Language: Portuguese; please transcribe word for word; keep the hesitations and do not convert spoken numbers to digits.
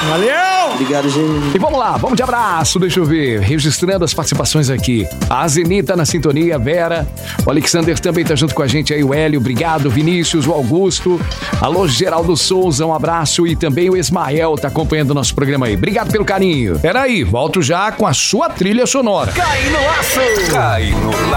Valeu! Obrigado, gente. E vamos lá, vamos de abraço, deixa eu ver. Registrando as participações aqui. A Zeni tá na sintonia, Vera. O Alexander também tá junto com a gente aí, o Hélio, obrigado. Vinícius, o Augusto. Alô, Geraldo Souza, um abraço. E também o Ismael tá acompanhando o nosso programa aí. Obrigado pelo carinho. Peraí, volto já com a sua trilha sonora. Cai no laço! Cai no laço!